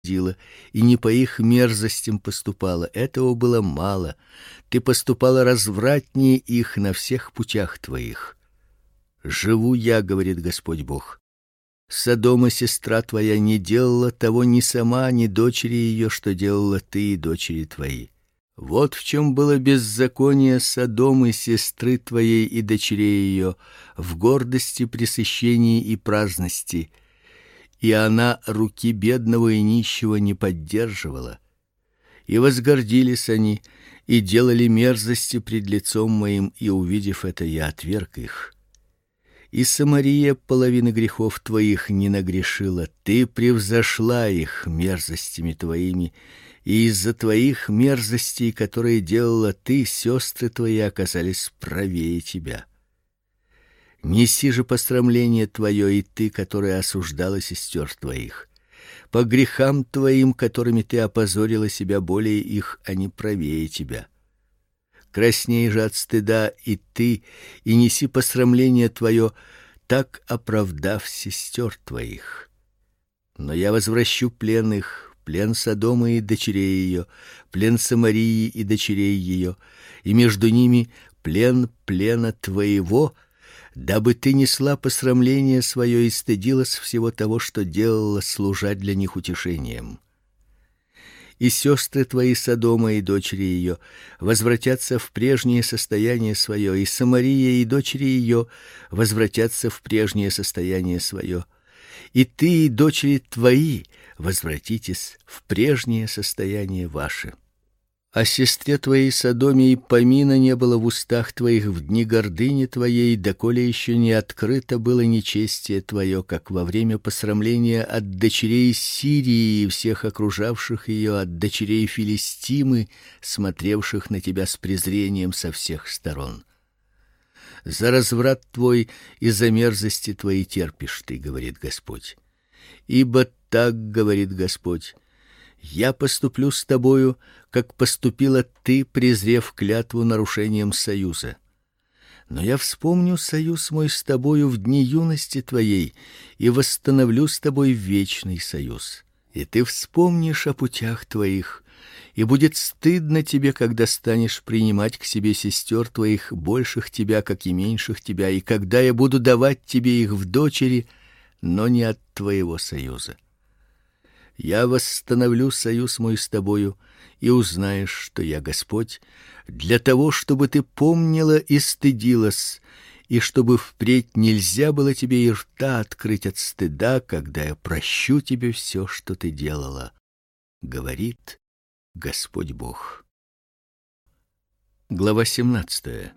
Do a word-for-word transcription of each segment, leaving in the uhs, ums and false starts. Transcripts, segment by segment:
судила, и не по их мерзостям поступала. Этого было мало. Ты поступала развратнее их на всех путях твоих. Живу я, говорит Господь Бог. Содома, сестра твоя, не делала того ни сама, ни дочери ее, что делала ты и дочери твои. Вот в чем было беззаконие Содомы, сестры твоей и дочерей ее, в гордости, пресыщении и праздности. И она руки бедного и нищего не поддерживала. И возгордились они, и делали мерзости пред лицом моим, и, увидев это, я отверг их. И Самария половины грехов твоих не нагрешила, ты превзошла их мерзостями твоими, и из-за твоих мерзостей, которые делала ты, сестры твои оказались правее тебя. Неси же посрамление твое и ты, которая осуждала сестер твоих. По грехам твоим, которыми ты опозорила себя, более их, они правее тебя. Красней же от стыда и ты, и неси посрамление твое, так оправдав сестер твоих. Но я возвращу плен их, плен Содома и дочерей ее, плен Самарии и дочерей ее, и между ними плен плена твоего, дабы ты несла посрамление свое и стыдилась всего того, что делала, служа для них утешением. И сестры твои Содома и дочери ее возвратятся в прежнее состояние свое, и Самария и дочери ее возвратятся в прежнее состояние свое, и ты и дочери твои возвратитесь в прежнее состояние ваше. О сестре твоей Содоме и помина не было в устах твоих в дни гордыни твоей, доколе еще не открыто было нечестие твое, как во время посрамления от дочерей Сирии и всех окружавших ее, от дочерей Филистимы, смотревших на тебя с презрением со всех сторон. За разврат твой и за мерзости твои терпишь ты, говорит Господь. Ибо так говорит Господь: я поступлю с тобою, как поступила ты, презрев клятву нарушением союза. Но я вспомню союз мой с тобою в дни юности твоей и восстановлю с тобой вечный союз. И ты вспомнишь о путях твоих, и будет стыдно тебе, когда станешь принимать к себе сестер твоих, больших тебя, как и меньших тебя, и когда я буду давать тебе их в дочери, но не от твоего союза. Я восстановлю союз мой с тобою, и узнаешь, что я Господь, для того, чтобы ты помнила и стыдилась, и чтобы впредь нельзя было тебе и рта открыть от стыда, когда я прощу тебе все, что ты делала, говорит Господь Бог. Глава семнадцатая.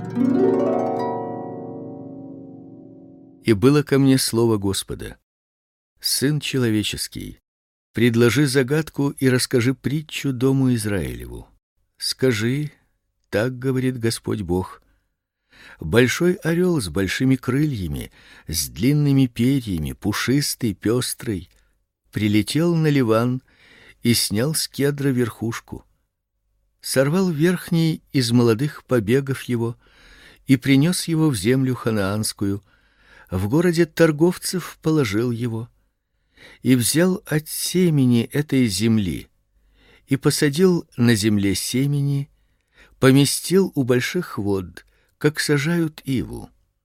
И было ко мне слово Господа: сын человеческий, предложи загадку и расскажи притчу дому Израилеву. Скажи: так говорит Господь Бог: большой орел с большими крыльями, с длинными перьями, пушистый, пестрый, прилетел на Ливан и снял с кедра верхушку, сорвал верхний из молодых побегов его и принес его в землю ханаанскую, в городе торговцев положил его, и взял от семени этой земли и посадил на земле семени, поместил у больших вод, как сажают иву.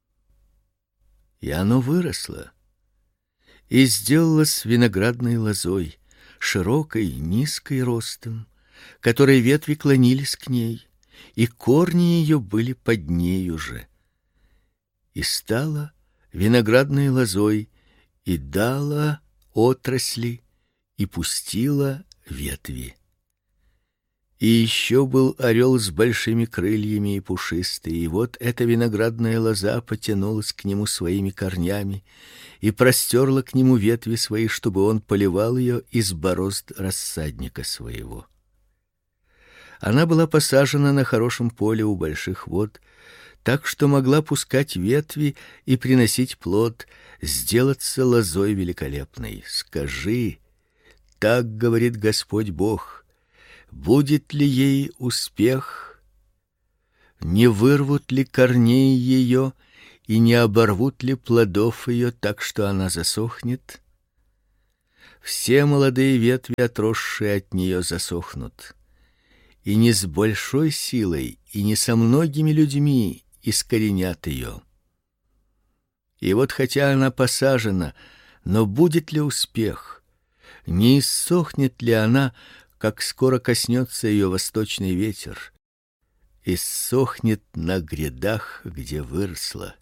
И оно выросло и сделалось виноградной лозой, широкой, низкой ростом, которой ветви клонились к ней, и корни ее были под нею же. И стала виноградной лозой, и дала отрасли, и пустила ветви. И еще был орел с большими крыльями и пушистый, и вот эта виноградная лоза потянулась к нему своими корнями и простерла к нему ветви свои, чтобы он поливал ее из борозд рассадника своего. Она была посажена на хорошем поле у больших вод, так что могла пускать ветви и приносить плод, сделаться лозой великолепной. Скажи: так говорит Господь Бог: будет ли ей успех? Не вырвут ли корней ее и не оборвут ли плодов ее, так что она засохнет? все молодые ветви, отросшие от нее, засохнут. И не с большой силой, и не со многими людьми искоренят ее. И вот хотя она посажена, но будет ли успех? Не иссохнет ли она, как скоро коснется ее восточный ветер? Иссохнет на грядах, где выросла.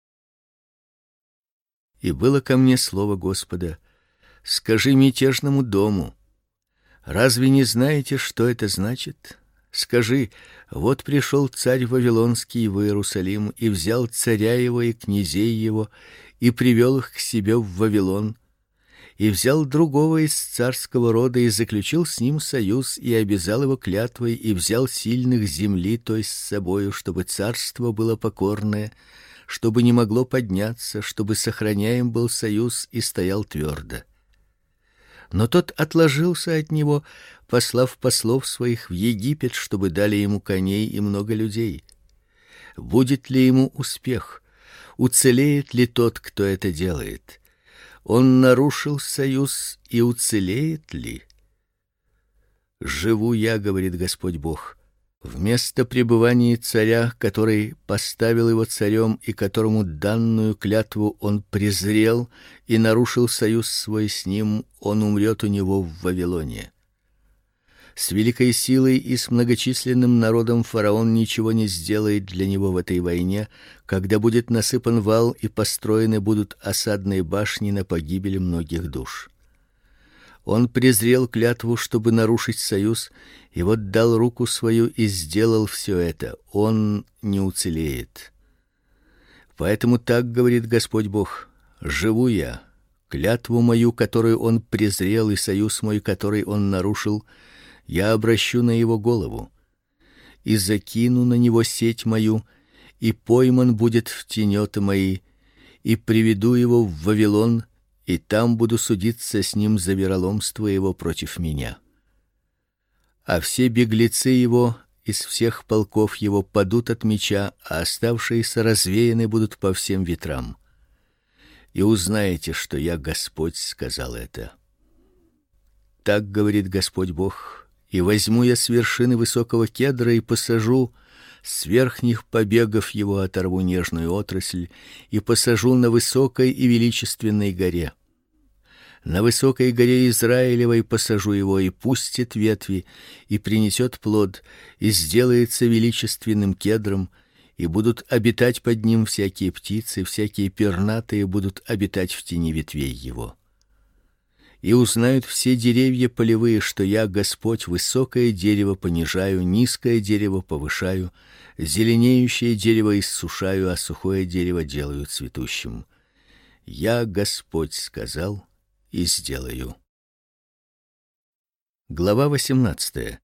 И было ко мне слово Господа: скажи мятежному дому: разве не знаете, что это значит? Скажи: вот пришел царь вавилонский в Иерусалим и взял царя его и князей его и привел их к себе в Вавилон, и взял другого из царского рода и заключил с ним союз и обязал его клятвой и взял сильных земли той с собою, чтобы царство было покорное, чтобы не могло подняться, чтобы сохраняем был союз и стоял твердо. Но тот отложился от него, послав послов своих в Египет, чтобы дали ему коней и много людей. Будет ли ему успех? Уцелеет ли тот, кто это делает? Он нарушил союз, и уцелеет ли? Живу я, говорит Господь Бог, вместо пребывания царя, который поставил его царем и которому данную клятву он презрел и нарушил союз свой с ним, он умрет у него в Вавилоне. С великой силой и с многочисленным народом фараон ничего не сделает для него в этой войне, когда будет насыпан вал и построены будут осадные башни на погибель многих душ. Он презрел клятву, чтобы нарушить союз, и вот дал руку свою и сделал все это. Он не уцелеет. Поэтому так говорит Господь Бог: живу я, клятву мою, которую он презрел, и союз мой, который он нарушил, я обращу на его голову, и закину на него сеть мою, и пойман будет в тенеты мои, и приведу его в Вавилон, и там буду судиться с ним за вероломство его против меня. А все беглецы его из всех полков его падут от меча, а оставшиеся развеяны будут по всем ветрам. И узнаете, что я Господь сказал это. Так говорит Господь Бог: и возьму я с вершины высокого кедра и посажу, с верхних побегов его оторву нежную отрасль и посажу на высокой и величественной горе. На высокой горе Израилевой посажу его, и пустит ветви, и принесет плод, и сделается величественным кедром, и будут обитать под ним всякие птицы, всякие пернатые будут обитать в тени ветвей его. И узнают все деревья полевые, что я, Господь, высокое дерево понижаю, низкое дерево повышаю, зеленеющее дерево иссушаю, а сухое дерево делаю цветущим. Я, Господь, сказал и сделаю. Глава восемнадцатая.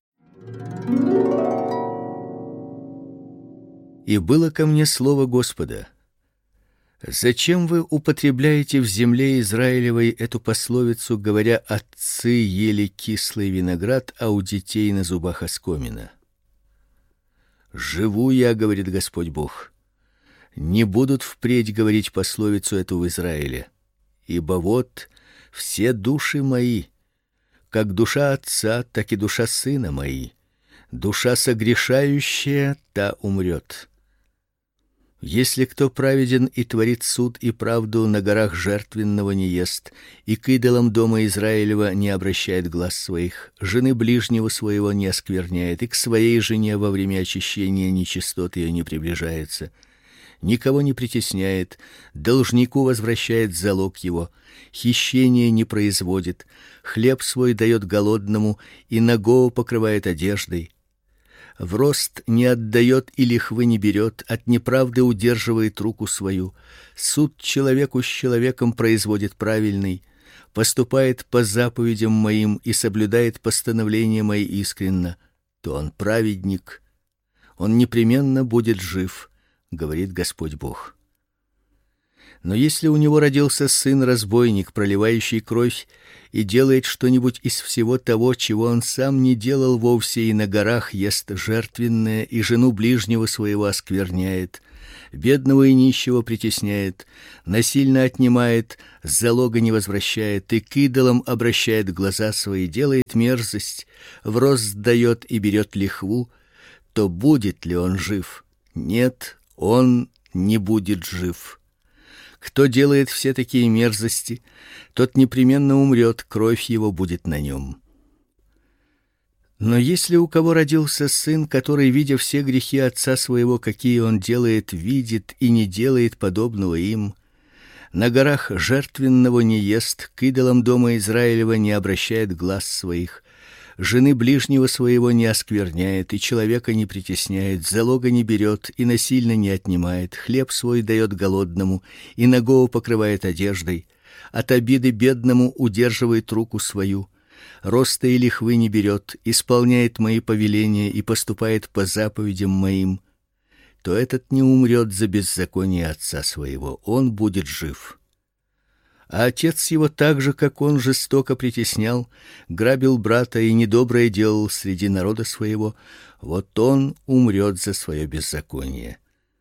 И было ко мне слово Господа: зачем вы употребляете в земле Израилевой эту пословицу, говоря: отцы ели кислый виноград, а у детей на зубах оскомина? Живу я, говорит Господь Бог, не будут впредь говорить пословицу эту в Израиле, ибо вот все души мои, как душа отца, так и душа сына мои, душа согрешающая, та умрет. Если кто праведен и творит суд и правду, на горах жертвенного не ест, и к идолам дома Израилева не обращает глаз своих, жены ближнего своего не оскверняет, и к своей жене во время очищения нечистот ее не приближается, никого не притесняет, должнику возвращает залог его, хищение не производит, хлеб свой дает голодному и нагого покрывает одеждой, в рост не отдает и лихвы не берет, от неправды удерживает руку свою, суд человеку с человеком производит правильный, поступает по заповедям моим и соблюдает постановления мои искренно, то он праведник, он непременно будет жив, говорит Господь Бог. Но если у него родился сын-разбойник, проливающий кровь, и делает что-нибудь из всего того, чего он сам не делал вовсе, и на горах ест жертвенное, и жену ближнего своего оскверняет, бедного и нищего притесняет, насильно отнимает, залога не возвращает и к идолам обращает глаза свои, делает мерзость, в рост дает и берет лихву, то будет ли он жив? Нет, он не будет жив. Кто делает все такие мерзости, тот непременно умрет, кровь его будет на нем. Но если у кого родился сын, который, видя все грехи отца своего, какие он делает, видит и не делает подобного им, на горах жертвенного не ест, к идолам дома Израилева не обращает глаз своих, жены ближнего своего не оскверняет и человека не притесняет, залога не берет и насильно не отнимает, хлеб свой дает голодному и нагого покрывает одеждой, от обиды бедному удерживает руку свою, роста и лихвы не берет, исполняет мои повеления и поступает по заповедям моим, то этот не умрет за беззаконие отца своего, он будет жив. А отец его так же, как он, жестоко притеснял, грабил брата и недоброе делал среди народа своего, вот он умрет за свое беззаконие.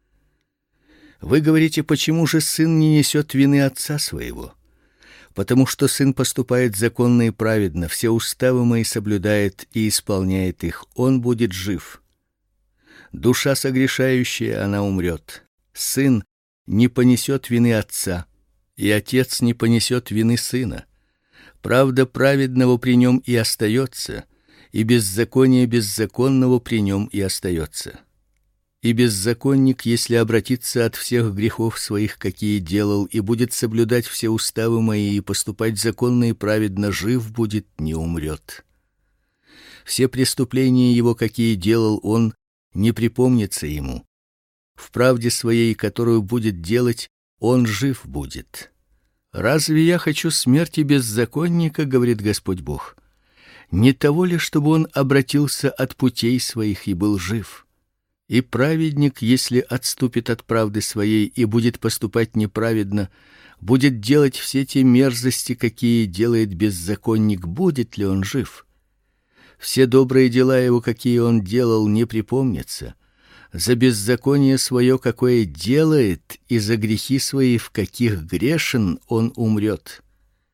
Вы говорите, почему же сын не несет вины отца своего? Потому что сын поступает законно и праведно, все уставы мои соблюдает и исполняет их, он будет жив. Душа согрешающая, она умрет. Сын не понесет вины отца, и отец не понесет вины сына. Правда праведного при нем и остается, и беззаконие беззаконного при нем и остается. И беззаконник, если обратится от всех грехов своих, какие делал, и будет соблюдать все уставы мои и поступать законно и праведно, жив будет, не умрет. Все преступления его, какие делал он, не припомнится ему. В правде своей, которую будет делать, он жив будет. Разве я хочу смерти беззаконника, говорит Господь Бог? Не того ли, чтобы он обратился от путей своих и был жив? И праведник, если отступит от правды своей и будет поступать неправедно, будет делать все те мерзости, какие делает беззаконник, будет ли он жив? Все добрые дела его, какие он делал, не припомнятся. За беззаконие свое, какое делает, и за грехи свои, в каких грешен, он умрет.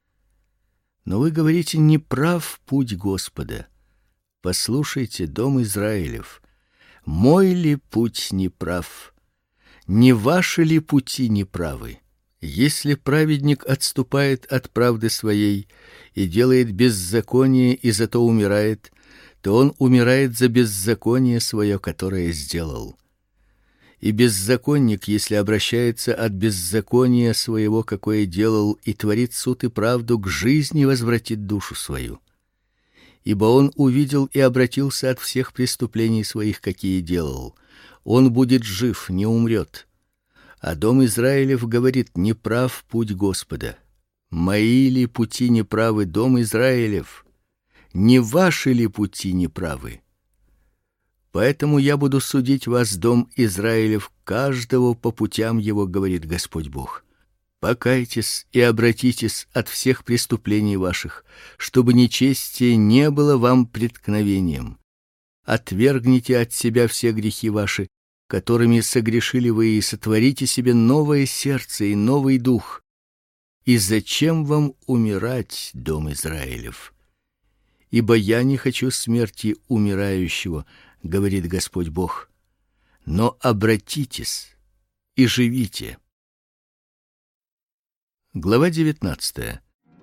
Но вы говорите, не прав путь Господа. Послушайте, дом Израилев, мой ли путь не прав? Не ваши ли пути неправы? Если праведник отступает от правды своей и делает беззаконие и зато умирает, то он умирает за беззаконие свое, которое сделал. И беззаконник, если обращается от беззакония своего, какое делал, и творит суд и правду, к жизни возвратит душу свою. Ибо он увидел и обратился от всех преступлений своих, какие делал. Он будет жив, не умрет. А дом Израилев говорит, неправ путь Господа. Мои ли пути неправы, дом Израилев? Не ваши ли пути неправы? Поэтому я буду судить вас, дом Израилев, каждого по путям его, говорит Господь Бог. Покайтесь и обратитесь от всех преступлений ваших, чтобы нечестие не было вам преткновением. Отвергните от себя все грехи ваши, которыми согрешили вы, и сотворите себе новое сердце и новый дух. И зачем вам умирать, дом Израилев? Ибо я не хочу смерти умирающего, говорит Господь Бог. Но обратитесь и живите. Глава девятнадцатая.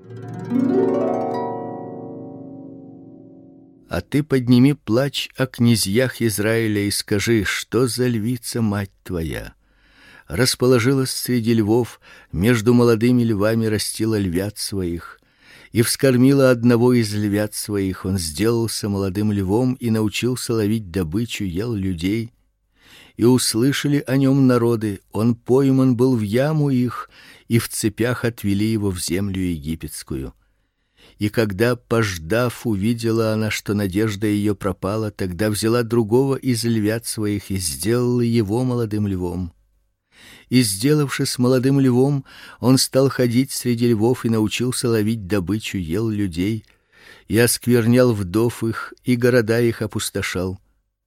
А ты подними плач о князьях Израиля и скажи, что за львица мать твоя? Расположилась среди львов, между молодыми львами растила львят своих, и вскормила одного из львят своих. Он сделался молодым львом и научился ловить добычу, ел людей. И услышали о нем народы, он пойман был в яму их, и в цепях отвели его в землю египетскую. И когда, пождав, увидела она, что надежда ее пропала, тогда взяла другого из львят своих и сделала его молодым львом. И, сделавшись молодым львом, он стал ходить среди львов и научился ловить добычу, ел людей, и осквернял вдов их, и города их опустошал.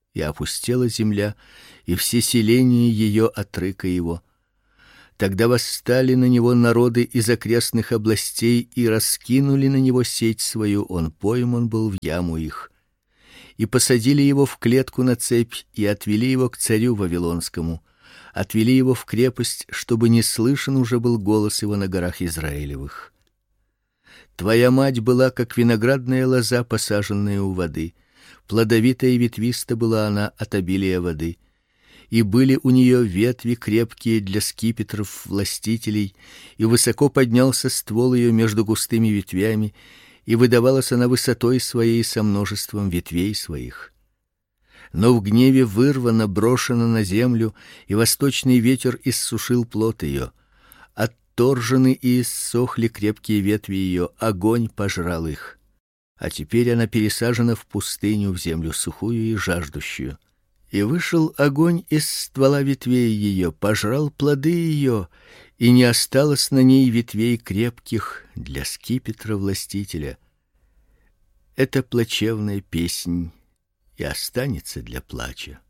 и опустела земля, и все селения ее от рыка его. Тогда восстали на него народы из окрестных областей и раскинули на него сеть свою, он пойман был в яму их. И посадили его в клетку на цепь и отвели его к царю вавилонскому, отвели его в крепость, чтобы не слышен уже был голос его на горах Израилевых. Твоя мать была как виноградная лоза, посаженная у воды, плодовитая и ветвиста была она от обилия воды. И были у нее ветви крепкие для скипетров властителей, и высоко поднялся ствол ее между густыми ветвями, и выдавалась она высотой своей со множеством ветвей своих. Но в гневе вырвана, брошена на землю, и восточный ветер иссушил плод ее. Отторжены и иссохли крепкие ветви ее, огонь пожрал их. А теперь она пересажена в пустыню, в землю сухую и жаждущую. И вышел огонь из ствола ветвей ее, пожрал плоды ее, и не осталось на ней ветвей крепких для скипетра властителя. Это плачевная песнь и останется для плача.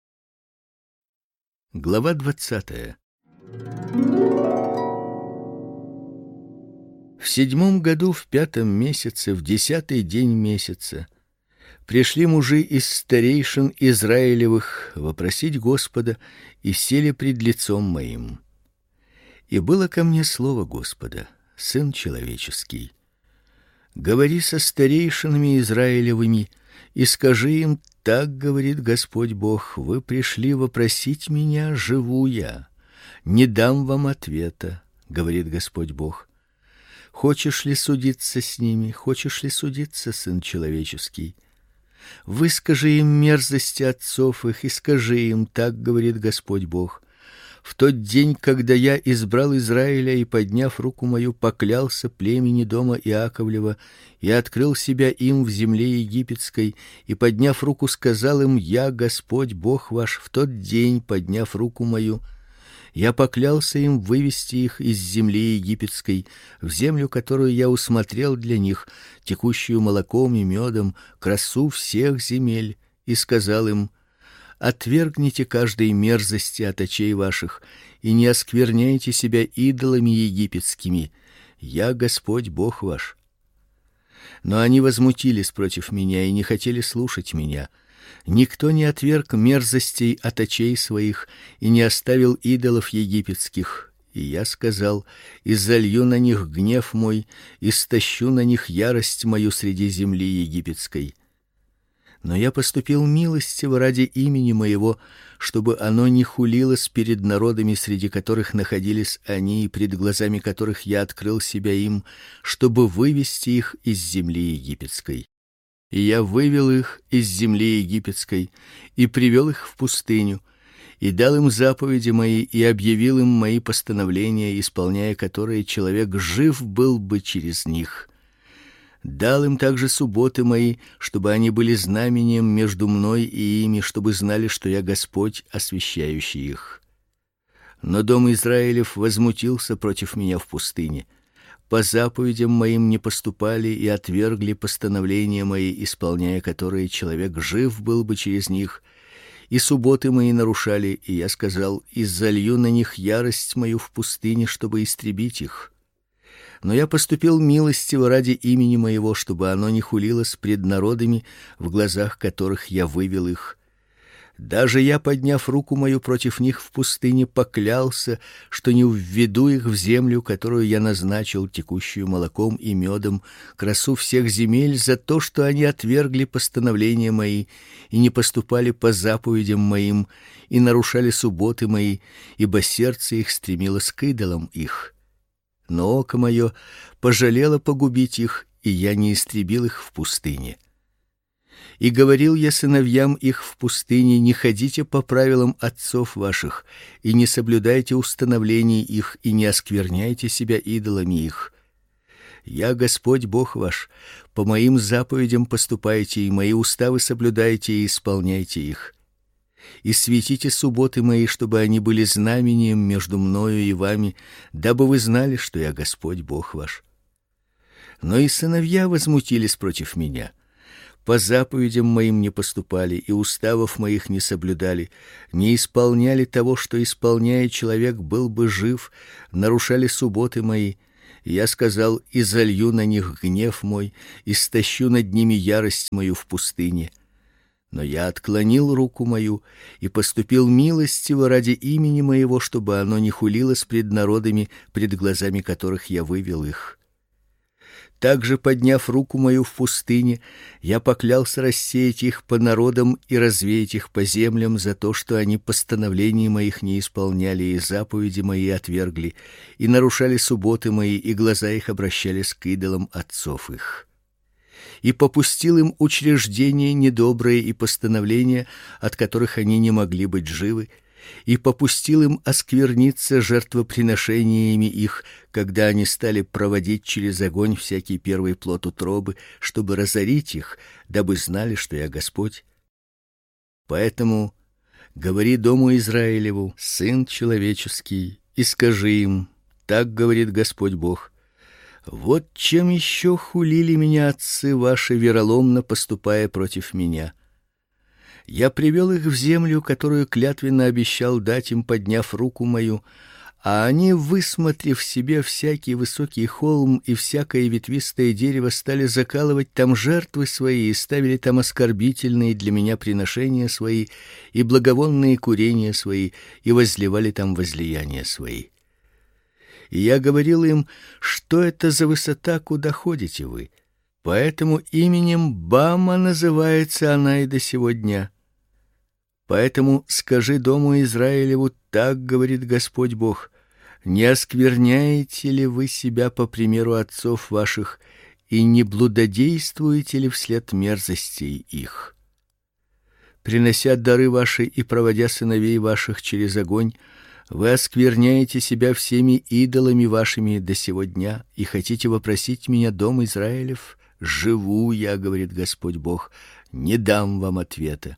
Глава двадцатая. В седьмом году, в пятом месяце, в десятый день месяца, пришли мужи из старейшин Израилевых вопросить Господа и сели пред лицом моим. И было ко мне слово Господа: сын человеческий, говори со старейшинами Израилевыми и скажи им: так говорит Господь Бог: вы пришли вопросить меня, живу я, не дам вам ответа, говорит Господь Бог. Хочешь ли судиться с ними, хочешь ли судиться, сын человеческий? Выскажи им мерзости отцов их и скажи им: так говорит Господь Бог: в тот день, когда я избрал Израиля и, подняв руку мою, поклялся племени дома Иаковлева и открыл себя им в земле египетской, и, подняв руку, сказал им: я Господь Бог ваш, в тот день, подняв руку мою, я поклялся им вывести их из земли египетской в землю, которую я усмотрел для них, текущую молоком и медом, красу всех земель, и сказал им: отвергните каждой мерзости от очей ваших и не оскверняйте себя идолами египетскими. Я Господь Бог ваш. Но они возмутились против меня и не хотели слушать меня. Никто не отверг мерзостей от очей своих и не оставил идолов египетских. И я сказал: изолью на них гнев мой, и стащу на них ярость мою среди земли египетской. Но я поступил милостиво ради имени моего, чтобы оно не хулилось перед народами, среди которых находились они, и пред глазами которых я открыл себя им, чтобы вывести их из земли египетской. И я вывел их из земли египетской и привел их в пустыню, и дал им заповеди мои и объявил им мои постановления, исполняя которые человек жив был бы через них. Дал им также субботы мои, чтобы они были знамением между мной и ими, чтобы знали, что я Господь, освящающий их. Но дом Израилев возмутился против меня в пустыне. По заповедям моим не поступали и отвергли постановления мои, исполняя которые человек жив был бы через них, и субботы мои нарушали, и я сказал: изолью на них ярость мою в пустыне, чтобы истребить их. Но я поступил милостиво ради имени моего, чтобы оно не хулилось пред народами, в глазах которых я вывел их. Даже я, подняв руку мою против них в пустыне, поклялся, что не введу их в землю, которую я назначил, текущую молоком и медом, красу всех земель, за то, что они отвергли постановления мои и не поступали по заповедям моим и нарушали субботы мои, ибо сердце их стремилось к идолам их. Но око мое пожалело погубить их, и я не истребил их в пустыне. И говорил я сыновьям их в пустыне: не ходите по правилам отцов ваших, и не соблюдайте установлений их, и не оскверняйте себя идолами их. Я Господь Бог ваш, по моим заповедям поступайте, и мои уставы соблюдайте и исполняйте их. И светите субботы мои, чтобы они были знамением между мною и вами, дабы вы знали, что я Господь Бог ваш. Но и сыновья возмутились против меня. по заповедям моим не поступали и уставов моих не соблюдали, не исполняли того, что исполняя человек был бы жив, нарушали субботы мои, я сказал: и залью на них гнев мой, и стащу над ними ярость мою в пустыне. Но я отклонил руку мою и поступил милостиво ради имени моего, чтобы оно не хулилось пред народами, пред глазами которых я вывел их. Также, подняв руку мою в пустыне, я поклялся рассеять их по народам и развеять их по землям за то, что они постановлений моих не исполняли и заповеди мои отвергли, и нарушали субботы мои, и глаза их обращались к идолам отцов их. И попустил им учреждения недобрые и постановления, от которых они не могли быть живы, и попустил им оскверниться жертвоприношениями их, когда они стали проводить через огонь всякий первый плод утробы, чтобы разорить их, дабы знали, что я Господь. Поэтому говори дому Израилеву: сын человеческий, и скажи им: так говорит Господь Бог: вот чем еще хулили меня отцы ваши, вероломно поступая против меня. Я привел их в землю, которую клятвенно обещал дать им, подняв руку мою, а они, высмотрев себе всякий высокий холм и всякое ветвистое дерево, стали закалывать там жертвы свои и ставили там оскорбительные для меня приношения свои и благовонные курения свои и возливали там возлияния свои. И я говорил им: что это за высота, куда ходите вы? Поэтому именем Бама называется она и до сего дня. Поэтому скажи дому Израилеву: так говорит Господь Бог: не оскверняете ли вы себя по примеру отцов ваших и не блудодействуете ли вслед мерзостей их? Принося дары ваши и проводя сыновей ваших через огонь, вы оскверняете себя всеми идолами вашими до сего дня и хотите вопросить меня, дом Израилев? Живу я, говорит Господь Бог, не дам вам ответа.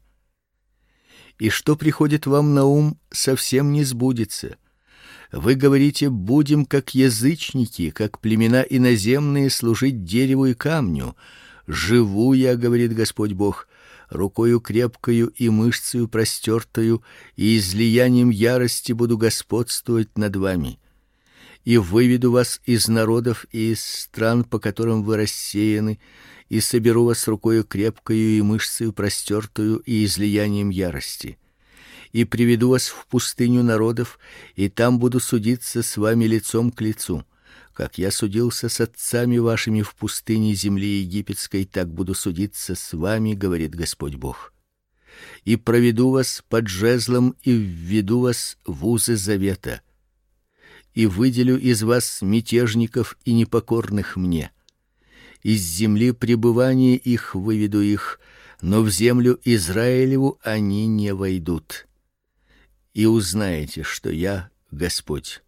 И что приходит вам на ум, совсем не сбудется. Вы говорите: будем как язычники, как племена иноземные, служить дереву и камню. Живу я, говорит Господь Бог, рукою крепкою и мышцею простертою, и излиянием ярости буду господствовать над вами. И выведу вас из народов и из стран, по которым вы рассеяны, и соберу вас рукою крепкою и мышцею простертою и излиянием ярости. И приведу вас в пустыню народов, и там буду судиться с вами лицом к лицу. Как я судился с отцами вашими в пустыне земли египетской, так буду судиться с вами, говорит Господь Бог. И проведу вас под жезлом и введу вас в узы завета. И выделю из вас мятежников и непокорных мне. Из земли пребывания их выведу их, но в землю Израилеву они не войдут. И узнаете, что я Господь.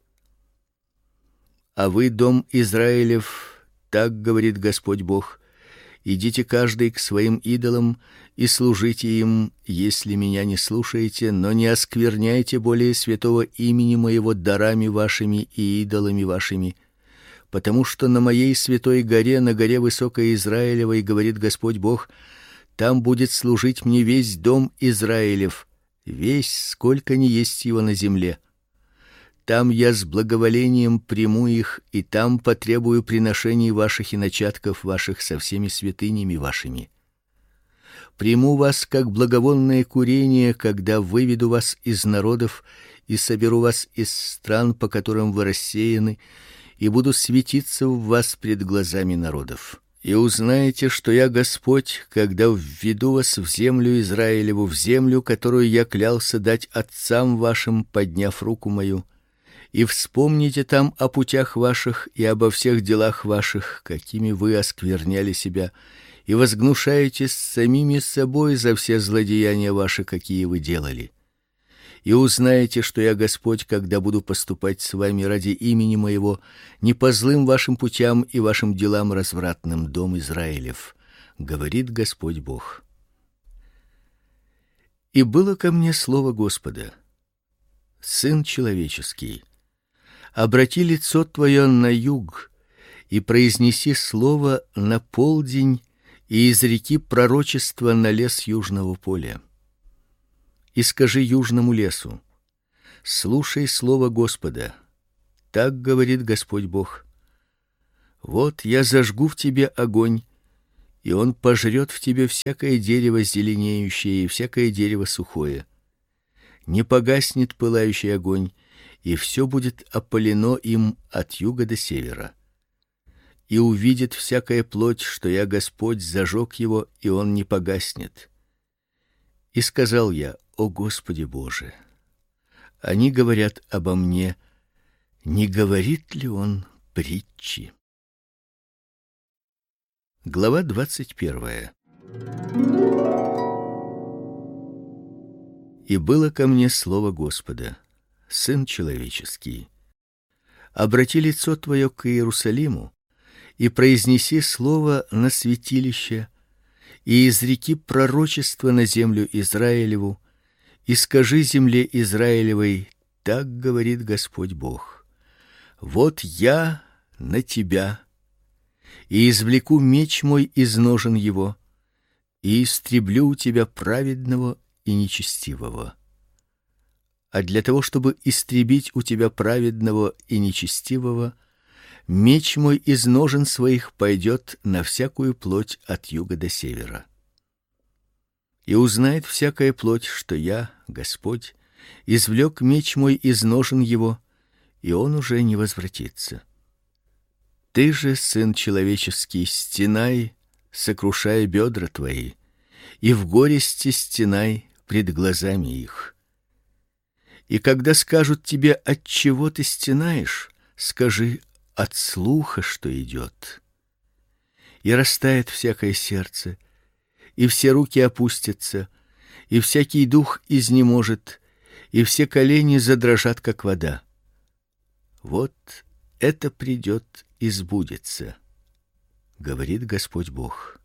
А вы, дом Израилев, так говорит Господь Бог: идите каждый к своим идолам и служите им, если меня не слушаете, но не оскверняйте более святого имени моего дарами вашими и идолами вашими, потому что на моей святой горе, на горе высокой Израилевой, говорит Господь Бог, там будет служить мне весь дом Израилев, весь, сколько ни есть его на земле. Там я с благоволением приму их, и там потребую приношений ваших и начатков ваших со всеми святынями вашими. Приму вас как благовонное курение, когда выведу вас из народов и соберу вас из стран, по которым вы рассеяны, и буду светиться в вас пред глазами народов. И узнаете, что я Господь, когда введу вас в землю Израилеву, в землю, которую я клялся дать отцам вашим, подняв руку мою. И вспомните там о путях ваших и обо всех делах ваших, какими вы оскверняли себя, и возгнушаетесь самими собой за все злодеяния ваши, какие вы делали. И узнаете, что я Господь, когда буду поступать с вами ради имени моего, не по злым вашим путям и вашим делам развратным, дом Израилев, говорит Господь Бог. И было ко мне слово Господа: сын человеческий, обрати лицо твое на юг и произнеси слово на полдень и изреки пророчество на лес южного поля. И скажи южному лесу: слушай слово Господа. Так говорит Господь Бог: вот я зажгу в тебе огонь, и он пожрет в тебе всякое дерево зеленеющее и всякое дерево сухое. Не погаснет пылающий огонь, и все будет опалено им от юга до севера. И увидит всякая плоть, что я Господь зажег его, и он не погаснет. И сказал я: о Господи Боже, они говорят обо мне, не говорит ли он притчи? Глава двадцать первая. И было ко мне слово Господа: сын человеческий, обрати лицо твое к Иерусалиму и произнеси слово на святилище, и изреки пророчество на землю Израилеву, и скажи земле Израилевой: так говорит Господь Бог: вот я на тебя, и извлеку меч мой из ножен его, и истреблю у тебя праведного и нечестивого. А для того, чтобы истребить у тебя праведного и нечестивого, меч мой из ножен своих пойдет на всякую плоть от юга до севера. И узнает всякая плоть, что я, Господь, извлек меч мой из ножен его, и он уже не возвратится. Ты же, сын человеческий, стенай, сокрушая бедра твои, и в горести стенай пред глазами их. И когда скажут тебе: отчего ты стенаешь, скажи: от слуха, что идет. И растает всякое сердце, и все руки опустятся, и всякий дух изнеможет, и все колени задрожат, как вода. Вот это придет и сбудется, говорит Господь Бог.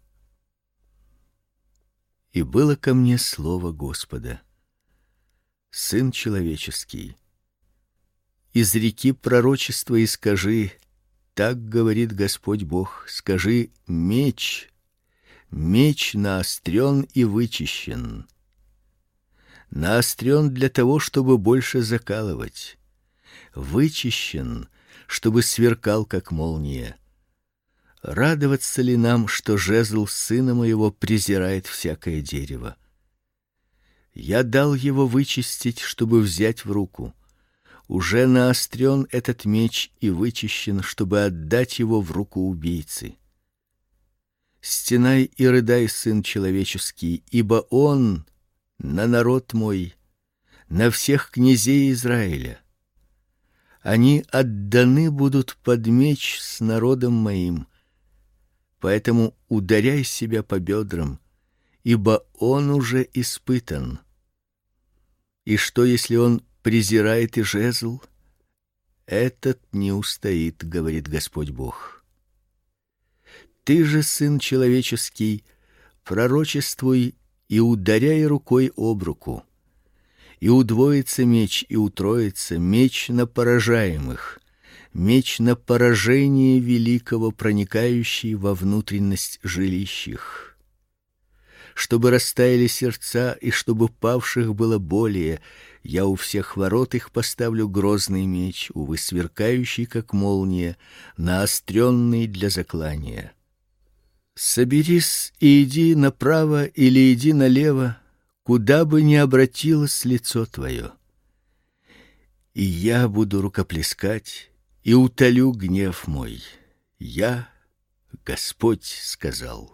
И было ко мне слово Господа: сын человеческий, изреки пророчество и скажи: так говорит Господь Бог, скажи: меч, меч наострен и вычищен. Наострен для того, чтобы больше закалывать, вычищен, чтобы сверкал, как молния. Радоваться ли нам, что жезл сына моего презирает всякое дерево? Я дал его вычистить, чтобы взять в руку. Уже наострен этот меч и вычищен, чтобы отдать его в руку убийцы. Стенай и рыдай, сын человеческий, ибо он на народ мой, на всех князей Израиля. Они отданы будут под меч с народом моим. Поэтому ударяй себя по бедрам, ибо он уже испытан. И что, если он презирает и жезл? Этот не устоит, говорит Господь Бог. Ты же, сын человеческий, пророчествуй и ударяй рукой об руку. И удвоится меч, и утроится меч на поражаемых, меч на поражение великого, проникающий во внутренность жилищ. Чтобы растаяли сердца, и чтобы павших было более, я у всех ворот их поставлю грозный меч, увы, сверкающий, как молния, наостренный для заклания. Соберись и иди направо или иди налево, куда бы ни обратилось лицо твое. И я буду рукоплескать и утолю гнев мой. Я, Господь, сказал.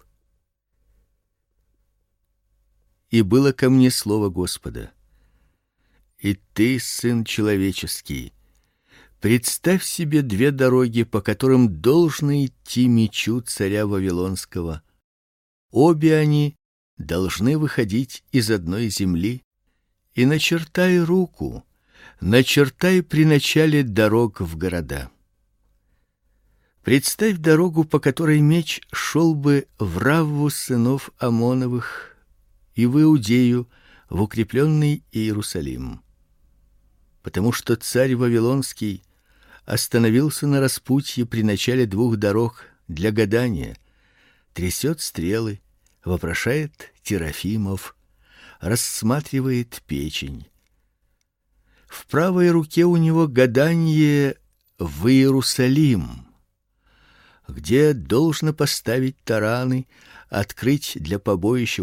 И было ко мне слово Господа: и ты, сын человеческий, представь себе две дороги, по которым должно идти мечу царя Вавилонского. Обе они должны выходить из одной земли, и начертай руку, начертай при начале дорог в города. Представь дорогу, по которой меч шел бы в Равву сынов Амоновых и в Иудею, в укрепленный Иерусалим. Потому что царь Вавилонский остановился на распутье при начале двух дорог для гадания, трясет стрелы, вопрошает Терафимов, рассматривает печень. В правой руке у него гадание в Иерусалим, где должно поставить тараны, открыть для побоища